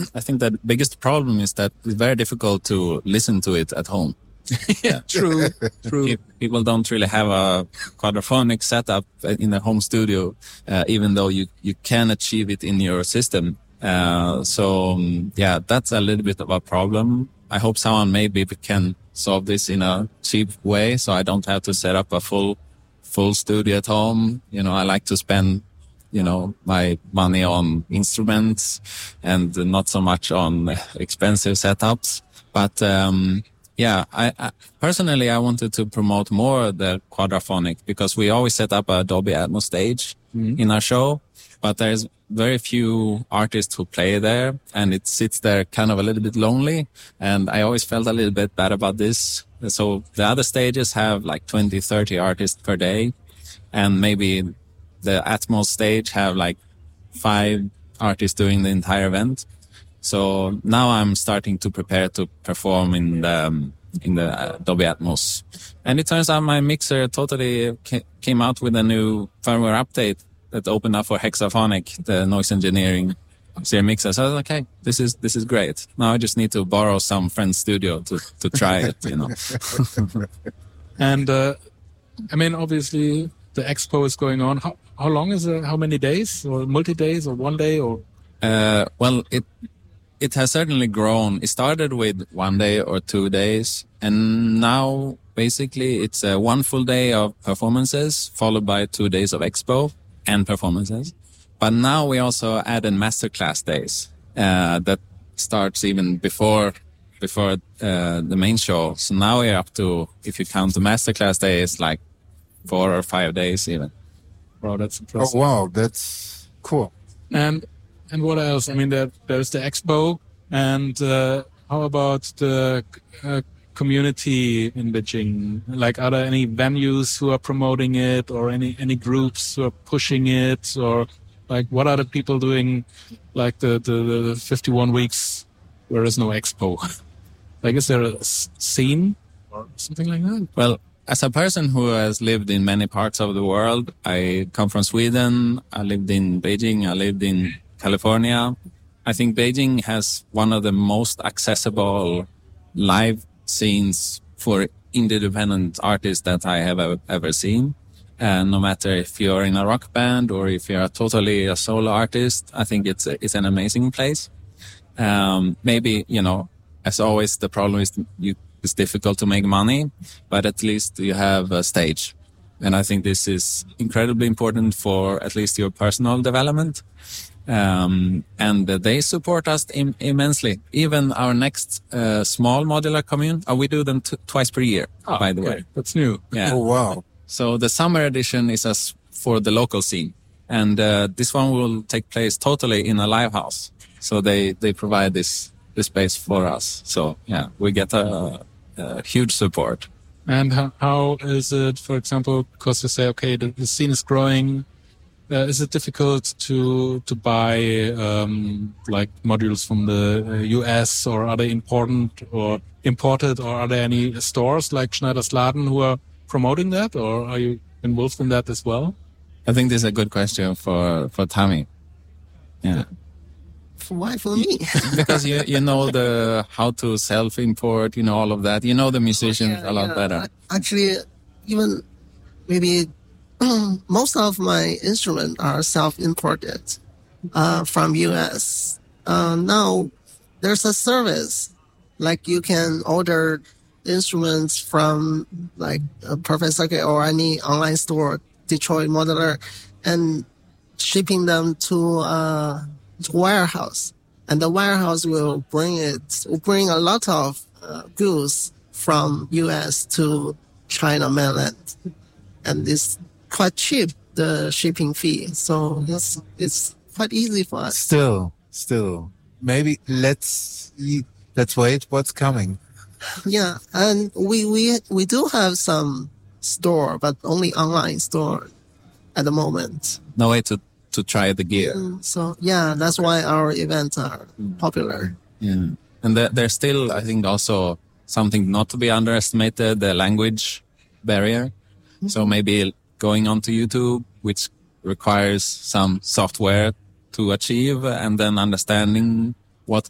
I think that the biggest problem is that it's very difficult to listen to it at home. Yeah, true. People don't really have a quadraphonic setup in a home studio, even though you can achieve it in your system. That's a little bit of a problem. I hope someone maybe can solve this in a cheap way, so I don't have to set up a full studio at home. I like to spend, my money on instruments and not so much on expensive setups. But, I personally, I wanted to promote more the quadraphonic because we always set up a Dolby Atmos stage in our show, but there's very few artists who play there, and it sits there kind of a little bit lonely. And I always felt a little bit bad about this. So the other stages have like 20, 30 artists per day, and maybe the Atmos stage have like 5 artists doing the entire event. So now I'm starting to prepare to perform in the Dolby Atmos. And it turns out my mixer totally came out with a new firmware update that opened up for Hexaphonic, the noise engineering series mixer. So I was like, okay, this is great. Now I just need to borrow some friend's studio to try it, And obviously the expo is going on. How long is it? How many days? Or multi-days or one day? Or It has certainly grown. It started with 1 day or 2 days, and now basically it's one full day of performances followed by 2 days of expo and performances. But now we also added masterclass days that starts even before the main show. So now we're up to, if you count the masterclass days, like 4 or 5 days even. Wow, that's impressive. Oh wow, that's cool. And what else? There's the expo, and how about the community in Beijing? Like, are there any venues who are promoting it, or any groups who are pushing it, or like what are the people doing? Like the 51 weeks where there's no expo. Like, is there a scene or something like that? Well, as a person who has lived in many parts of the world, I come from Sweden. I lived in Beijing. I lived in California. I think Beijing has one of the most accessible live scenes for independent artists that I have ever seen. And no matter if you're in a rock band or if you're totally a solo artist, I think it's an amazing place. Maybe, as always, the problem is it's difficult to make money, but at least you have a stage. And I think this is incredibly important for at least your personal development. And they support us immensely. Even our next small modular commune, we do them twice per year, by the way. That's new. Yeah. Oh, wow. So the summer edition is for the local scene. And this one will take place totally in a live house. So they provide this space for us. So, yeah, we get a huge support. And how is it, for example, because you say, okay, the scene is growing, is it difficult to buy like modules from the US, or are they imported, or are there any stores like Schneider's Laden who are promoting that, or are you involved in that as well? I think this is a good question for Tommy. Yeah. Why for me? Because you know how to self-import, all of that. You know the musicians a lot better. Actually, even maybe most of my instruments are self-imported from US. Now there's a service, like you can order instruments from like Perfect Circuit or any online store, Detroit Modular, and shipping them to warehouse, and the warehouse will bring a lot of goods from US to China mainland, and it's quite cheap, the shipping fee. So it's quite easy for us. Still, maybe let's wait. What's coming? Yeah, and we do have some store, but only online store at the moment. No way to try the gear. So, yeah, that's why our events are popular. Yeah. And there's still, I think, also something not to be underestimated, the language barrier. Mm-hmm. So maybe going onto YouTube, which requires some software to achieve, and then understanding